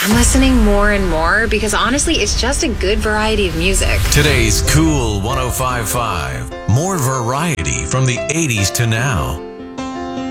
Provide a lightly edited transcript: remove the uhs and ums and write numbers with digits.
I'm listening more and more because honestly, it's just a good variety of music. Today's Cool 105.5. More variety from the 80s to now.